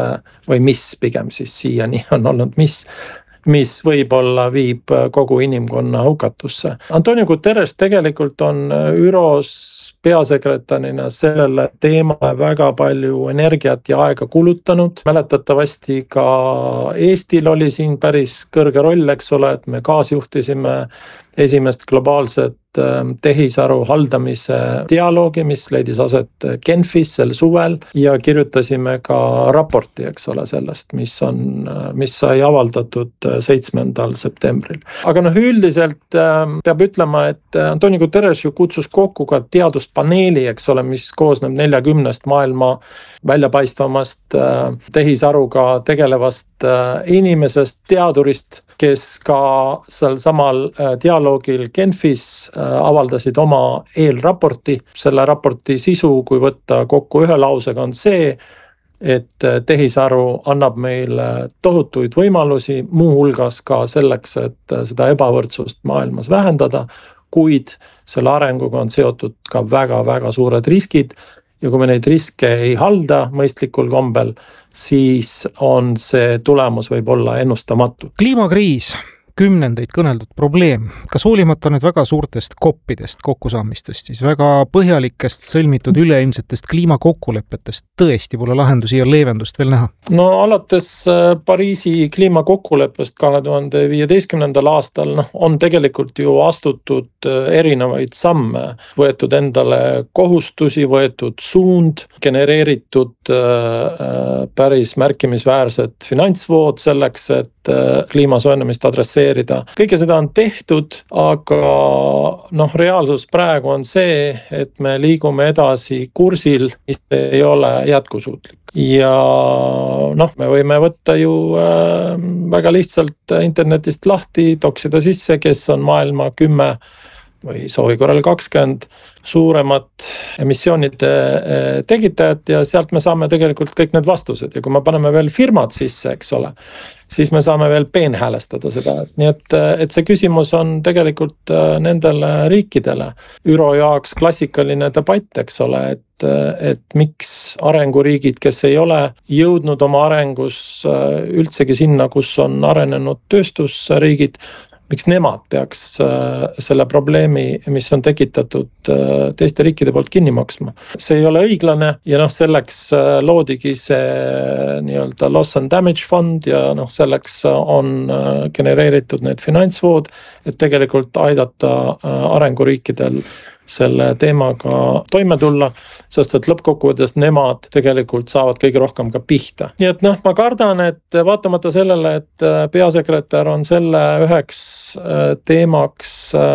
või mis pigem siis siiani on olnud, mis mis võib-olla viib kogu inimkonna hukatusse. Antonio Guterres tegelikult on ÜROs peasekretärina sellele teemale väga palju energiat ja aega kulutanud. Mäletatavasti ka Eestil oli siin päris kõrge roll, eks ole, et me kaasjuhtisime esimest globaalset tehisaru haldamise dialoogi, mis leidis aset Genfis sel suvel ja kirjutasime ka raporti, eks ole, sellest, mis on, mis sai avaldatud seitsmendal septembril. Aga noh, üldiselt peab ütlema, et Antonio Guterres ju kutsus kokku ka teaduspaneeli, eks ole, mis koosneb neljakümnest maailma väljapaistvamast tehisaruga tegelevast inimesest, teadurist, kes ka seal samal dialoogil Genfis avaldasid oma eelraporti. Selle raporti sisu, kui võtta kokku ühe lausega, on see, et tehisaru annab meile tohutuid võimalusi, muuhulgas ka selleks, et seda ebavõrdsust maailmas vähendada, kuid selle arenguga on seotud ka väga-väga suured riskid ja kui me neid riske ei halda mõistlikul kombel, siis on see tulemus võib olla ennustamatu. Kliimakriis. Kümnendeid kõneldud probleem, kas hoolimata nüüd väga suurtest koppidest, kokkusaamistest, siis väga põhjalikest sõlmitud üleilmsetest kliimakokkulepetest tõesti pole lahendusi ja leevendust veel näha? No alates Pariisi kliimakokkuleppest kahe tuhande viieteistkümnendal aastal no, on tegelikult ju astutud erinevaid samme, võetud endale kohustusi, võetud suund, genereeritud äh, päris märkimisväärsed finantsvood selleks, et kliima soojenemist adresseerida. Kõike seda on tehtud, aga noh, reaalsus praegu on see, et me liigume edasi kursil, mis ei ole jätkusuutlik. Ja noh, me võime võtta ju äh, väga lihtsalt internetist lahti, toksida sisse, kes on maailma kümme või soovi korral kakskümmend suuremat emissioonide tegitajat ja sealt me saame tegelikult kõik need vastused ja kui me paneme veel firmad sisse, eks ole, siis me saame veel peenhäälestada seda, nii et, et see küsimus on tegelikult nendele riikidele. Üro jaoks klassikaline debatt, eks ole, et, et miks arenguriigid, kes ei ole jõudnud oma arengus üldsegi sinna, kus on arenenud tööstusriigid, miks nemad peaks selle probleemi, mis on tekitatud teiste riikide poolt kinni maksma. See ei ole õiglane ja noh, selleks loodigi see nii-öelda loss and damage fond ja noh, selleks on genereeritud need finantsvood, et tegelikult aidata arenguriikidel selle teemaga toime tulla, sest et lõppkokkuvõttes nemad tegelikult saavad kõige rohkem ka pihta. Nii et noh, ma kardan, et vaatamata sellele, et peasekretär on selle üheks teemaks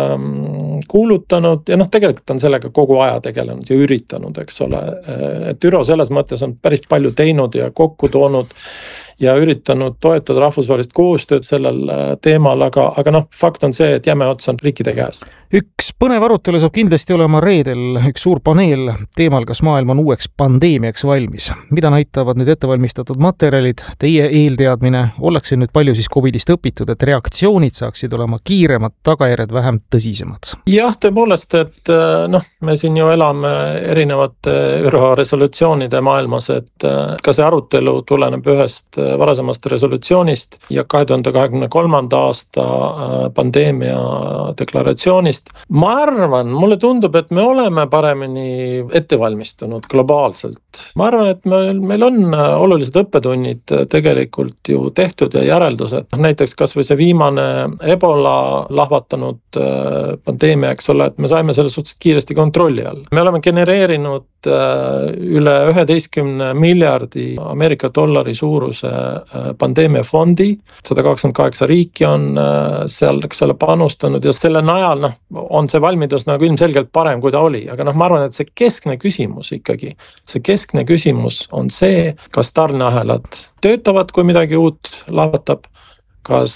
kuulutanud ja noh, tegelikult on sellega kogu aja tegelenud ja üritanud, eks ole, et Üro selles mõttes on päris palju teinud ja kokku toonud ja üritanud toetada rahvusvahelist koostööd sellel teemal, aga, aga noh, fakt on see, et jäme ots on riikide käes. Üks põnev arutelu saab kindlasti olema reedel üks suur paneel teemal, kas maailm on uueks pandeemiaks valmis. Mida näitavad nüüd ettevalmistatud materjalid, teie eelteadmine, ollakse nüüd palju siis Covidist õpitud, et reaktsioonid saaksid olema kiiremad, tagajärjed vähem tõsisemad? Jah, tõepoolest, et noh, me siin ju elame erinevate ÜRO resolutsioonide maailmas, et ka see arutelu tuleneb ühest varasemast resolutsioonist ja kahe tuhande kahekümne kolmanda aasta pandeemia deklaratsioonist. Ma arvan, mulle tundub, et me oleme paremini ettevalmistunud globaalselt. Ma arvan, et meil, meil on olulised õppetunnid tegelikult ju tehtud ja järeldused. Näiteks kas või see viimane Ebola lahvatanud pandeemia, eks ole, et me saime selle suhteliselt kiiresti kontrolli all. Me oleme genereerinud üle üheteistkümne miljardi Ameerika dollari suuruse pandeemiafondi, sada kakskümmend kaheksa riiki on seal, eks ole, panustanud ja selle najal noh, on see valmidus nagu ilmselgelt parem, kui ta oli, aga noh, ma arvan, et see keskne küsimus ikkagi, see keskne küsimus on see, kas tarneahelad töötavad, kui midagi uut lahvatab, kas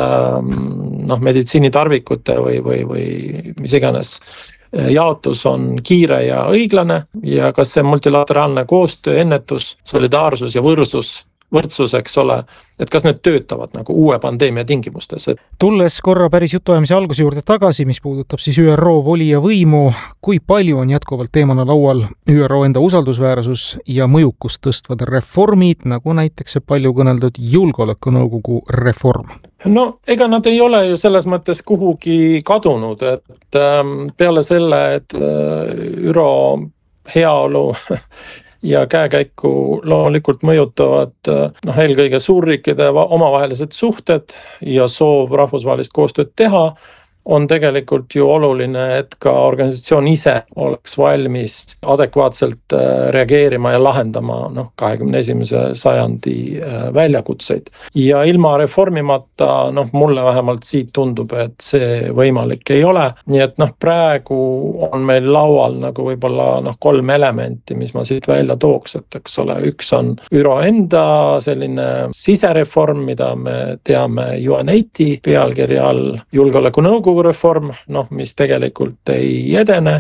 noh, meditsiinitarvikute või, või, või mis iganes jaotus on kiire ja õiglane ja kas see multilateraalne koostöö, ennetus, solidaarsus ja võrdsus, võrdsus, eks ole, et kas need töötavad nagu uue pandeemia tingimustes. Tulles korra päris jutuajamise alguse juurde tagasi, mis puudutab siis ÜRO voli ja võimu, kui palju on jätkuvalt teemana laual ÜRO enda usaldusväärsus ja mõjukust tõstvad reformid, nagu näiteks see palju kõneldud julgeolekunõukogu reform? No ega nad ei ole ju selles mõttes kuhugi kadunud, et peale selle, et ÜRO heaolu ja käekäiku loomulikult mõjutavad noh, eelkõige suurriikide omavahelised suhted ja soov rahvusvahelist koostööd teha, on tegelikult ju oluline, et ka organisatsioon ise oleks valmis adekvaatselt reageerima ja lahendama noh, kahekümne esimese sajandi väljakutseid. Ja ilma reformimata, noh, mulle vähemalt siit tundub, et see võimalik ei ole. Nii et noh, praegu on meil laual nagu võib-olla noh, kolm elementi, mis ma siit välja tooks, et eks ole, üks on ÜRO enda selline sisereform, mida me teame U N eighty pealkirja all julgeolekunõukogu reform, noh, mis tegelikult ei edene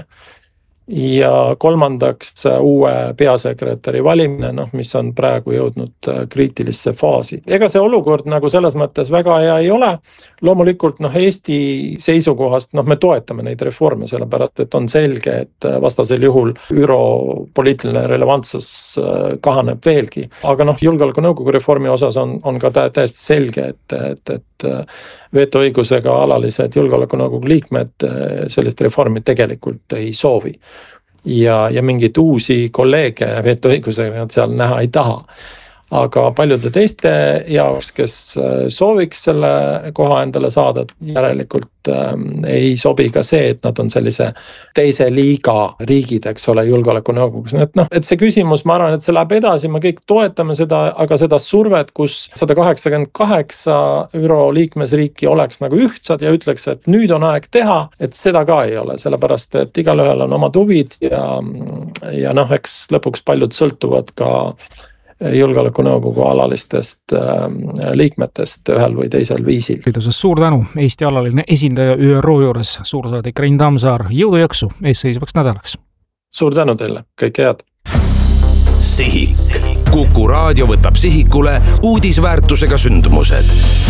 ja kolmandaks uue peasekretäri valimine, noh, mis on praegu jõudnud kriitilisse faasi. Ega see olukord nagu selles mõttes väga hea ei ole. Loomulikult noh, Eesti seisukohast noh, me toetame neid reforme, sellepärast et on selge, et vastasel juhul ÜRO poliitiline relevantsus kahaneb veelgi. Aga noh, julgeolekunõukogu reformi osas on, on ka täiesti selge, et, et, et vetoõigusega alalised julgeolekunõukogu liikmed sellist reformi tegelikult ei soovi. Ja, ja mingid uusi kolleege vetoõigusega nad seal näha ei taha. Aga paljude teiste jaoks, kes sooviks selle koha endale saada, järelikult ähm, ei sobi ka see, et nad on sellise teise liiga riigid, eks ole, julgeolekunõukogus. Et, noh, et see küsimus, ma arvan, et see läheb edasi, me kõik toetame seda, aga seda survet, kus sada kaheksakümmend kaheksa ÜRO liikmesriiki oleks nagu ühtsad ja ütleks, et nüüd on aeg teha, et seda ka ei ole, sellepärast et igalühel on omad huvid ja, ja noh, eks lõpuks paljud sõltuvad ka julgeolekunõukogu alalistest liikmetest ühel või teisel viisil. Suur tänu, Eesti alaline esindaja Ü R O juures, suursaadik Rein Tammsaar, jõudu jaksu eesseisvaks nädalaks. Suur tänu teile, kõike head. Sihik. Kuku raadio võtab sihikule uudisväärtusega sündmused.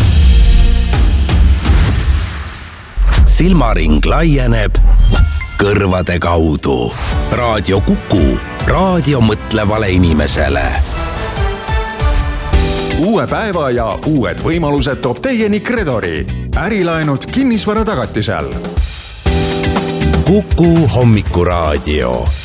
Silmaring laieneb kõrvade kaudu. Raadio Kuku, raadio mõtlevale inimesele. Uue päeva ja uued võimalused toob teieni Kredori. Ärilaenud kinnisvara tagatisel. Kuku hommikuraadio.